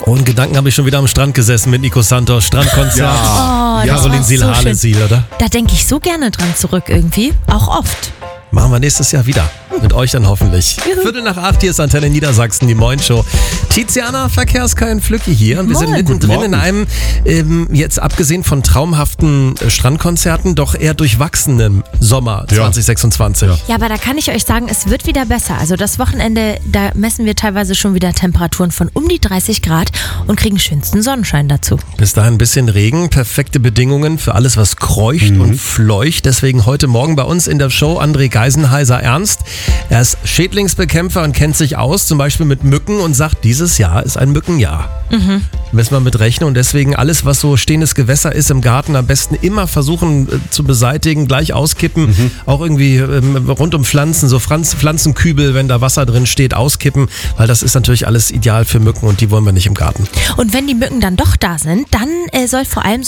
Oh, in Gedanken habe ich schon wieder am Strand gesessen mit Nico Santos. Strandkonzert. Ja. Oh, Caroline Siel, oder? Da denke ich so gerne dran zurück irgendwie. Auch oft. Machen wir nächstes Jahr wieder. Mit euch dann hoffentlich. 7:45, hier ist Antenne Niedersachsen, die Moin-Show. Tiziana, Verkehrskein Flücki hier. Und wir sind mittendrin in einem, jetzt abgesehen von traumhaften Strandkonzerten, doch eher durchwachsenen Sommer 2026. Ja, aber da kann ich euch sagen, es wird wieder besser. Also das Wochenende, da messen wir teilweise schon wieder Temperaturen von um die 30 Grad und kriegen schönsten Sonnenschein dazu. Bis dahin ein bisschen Regen, perfekte Bedingungen für alles, was kreucht und fleucht. Deswegen heute Morgen bei uns in der Show André Geisenheiser-Ernst. Er ist Schädlingsbekämpfer und kennt sich aus, zum Beispiel mit Mücken, und sagt, dieses Jahr ist ein Mückenjahr. Müssen wir mit rechnen, und deswegen alles, was so stehendes Gewässer ist im Garten, am besten immer versuchen zu beseitigen, gleich auskippen. Auch irgendwie rund um Pflanzen, so Pflanzenkübel, wenn da Wasser drin steht, auskippen, weil das ist natürlich alles ideal für Mücken und die wollen wir nicht im Garten. Und wenn die Mücken dann doch da sind, dann soll vor allem so